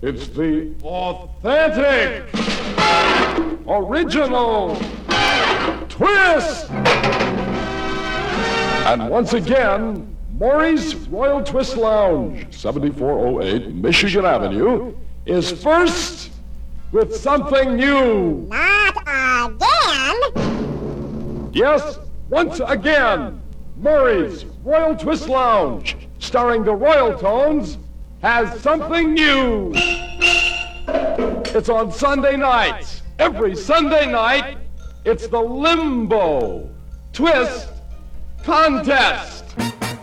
It's the authentic, original twist! And once again, Maury's Royal Twist Lounge, 7408 Michigan Avenue, is first with something new. Not again. Yes, once again, Maury's Royal Twist Lounge, starring the Royal Tones, has something new. It's on Sunday nights. Every Sunday night, it's the Limbo Twist Contest.